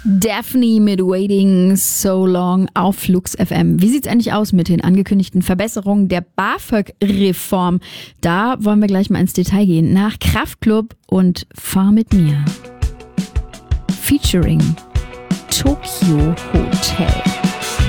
Daphne mit Waiting So Long auf Flux FM. Wie sieht's eigentlich aus mit den angekündigten Verbesserungen der BAföG-Reform? Da wollen wir gleich mal ins Detail gehen. Nach Kraftklub und Fahr mit mir. Featuring Tokyo Hotel.